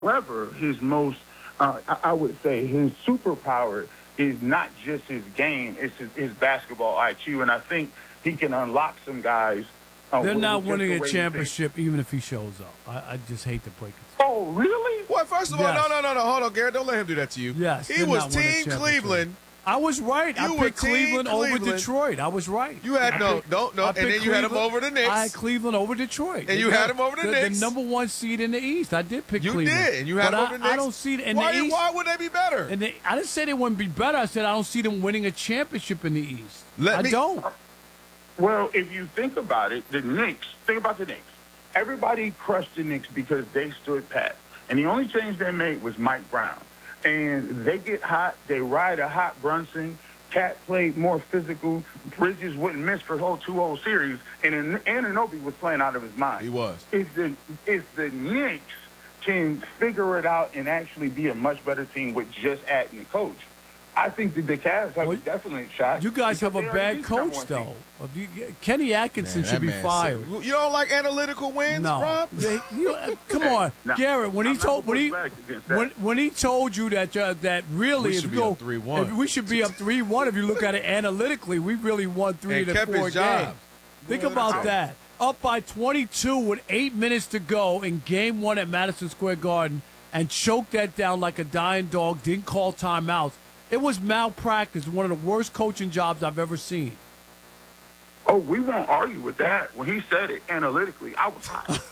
However, I would say his superpower is not just his game, it's his basketball IQ. And I think he can unlock some guys. They're not just winning the a way he thinks. championship even if he shows up. I just hate to break it. Oh, really? Well, first of all, Yes. no. Hold on, Garrett. Don't let him do that to you. Yes, He they're was not winning a Team championship. Cleveland. I was right. You I were picked Team Cleveland over Cleveland. Detroit. I was right. You had I and then picked you had him Cleveland. over the Knicks. I had Cleveland over Detroit. And you had him over the Knicks. The number one seed in the East. I did pick You Cleveland. did, and you had But him over the Knicks. I don't see it in why, the East. Why would they be better? I didn't say they wouldn't be better. I said I don't see them winning a championship in the East. I don't. Well, if you think about it, think about the Knicks. Everybody crushed the Knicks because they stood pat. And the only change they made was Mike Brown. And they get hot. They ride a hot Brunson. Cat played more physical. Bridges wouldn't miss for the whole 2-0 series. And Anunoby was playing out of his mind. He was. If the Knicks can figure it out and actually be a much better team with just adding the coach, I think that the Cavs have a definite shot. You guys have a bad coach, though. Kenny Atkinson should be fired. You don't like analytical wins, No. Rob? Come on, No. Garrett. When he told you that really, We if should you be go, up 3-1. if we should be up 3-1. If you look at it analytically, we really won 3 And to kept 4 his job. games. Think about that. Up by 22 with 8 minutes to go in Game 1 at Madison Square Garden, and choked that down like a dying dog. Didn't call timeouts. It was malpractice. One of the worst coaching jobs I've ever seen. Oh, we won't argue with that. When he said it analytically, I was hot.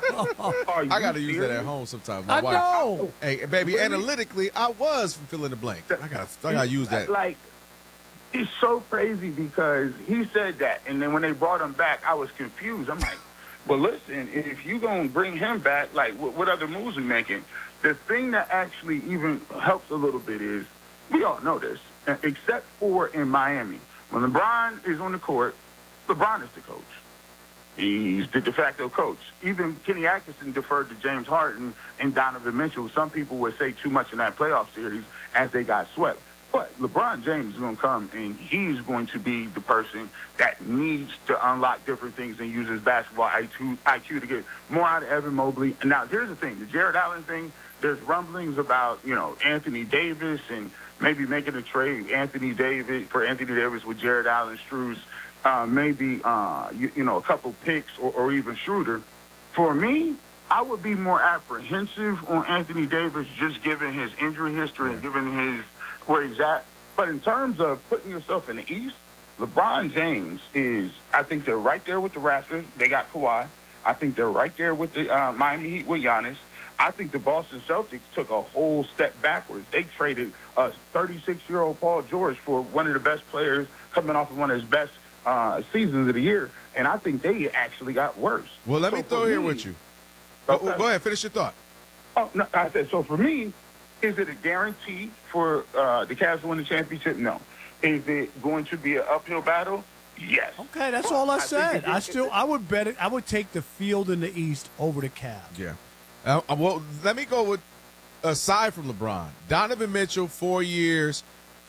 I got to use that at home sometimes. I know. Hey, baby, analytically, I was fill in the blank. I gotta use that. Like, it's so crazy because he said that, and then when they brought him back, I was confused. I'm like, well, listen, if you gonna bring him back, like, what other moves we making? The thing that actually even helps a little bit is, we all know this, except for in Miami. When LeBron is on the court, LeBron is the coach. He's the de facto coach. Even Kenny Atkinson deferred to James Harden and Donovan Mitchell. Some people would say too much in that playoff series as they got swept. But LeBron James is going to come, and he's going to be the person that needs to unlock different things and use his basketball IQ to get more out of Evan Mobley. And now, here's the thing. The Jared Allen thing, there's rumblings about, Anthony Davis and maybe making a trade Anthony Davis with Jared Allen, Strus, maybe a couple picks or even Schroeder. For me, I would be more apprehensive on Anthony Davis just given his injury history and given where he's at. But in terms of putting yourself in the East, LeBron James I think they're right there with the Raptors. They got Kawhi. I think they're right there with the Miami Heat with Giannis. I think the Boston Celtics took a whole step backwards. They traded a 36-year-old Paul George for one of the best players coming off of one of his best seasons of the year, and I think they actually got worse. Well, let me throw here with you. Okay. Go ahead, finish your thought. Oh, no, I said, so for me, is it a guarantee for the Cavs to win the championship? No. Is it going to be an uphill battle? Yes. Okay, that's all I said. I would bet it. I would take the field in the East over the Cavs. Yeah. Well, let me go with, aside from LeBron, Donovan Mitchell, 4 years,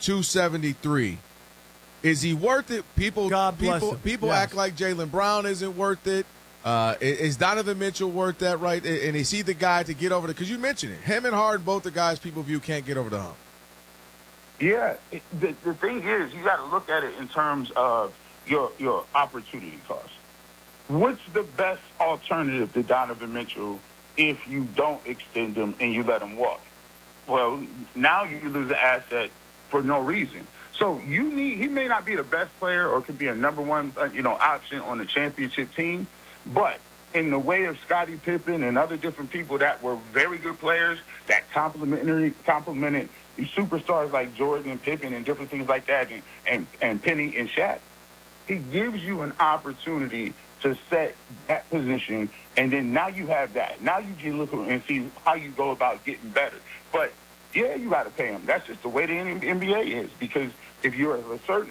273. Is he worth it? People Yes. act like Jaylen Brown isn't worth it. Is Donovan Mitchell worth that, right? And is he the guy to get over the – because you mentioned it. Him and Harden, both the guys people view can't get over the hump. Yeah. The thing is, you got to look at it in terms of your opportunity cost. What's the best alternative to Donovan Mitchell if you don't extend him and you let him walk? Well, now you lose an asset for no reason. So he may not be the best player or could be a number one, option on the championship team, but in the way of Scottie Pippen and other different people that were very good players that complimented superstars like Jordan and Pippen and different things like that and Penny and Shaq, he gives you an opportunity to set that position, and then now you have that. Now you can look and see how you go about getting better. But, yeah, you got to pay him. That's just the way the NBA is, because if you're a certain,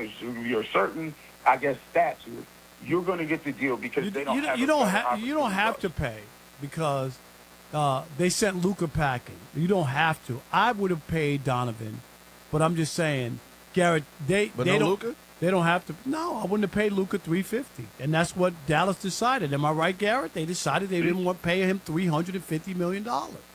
I guess, stature, you're going to get the deal because they don't have you don't have to pay because they sent Luka packing. You don't have to. I would have paid Donovan, but I'm just saying, Garrett, they don't. Luka? They don't have to. No, I wouldn't have paid Luka $350, and that's what Dallas decided. Am I right, Garrett? They decided they didn't want to pay him $350 million.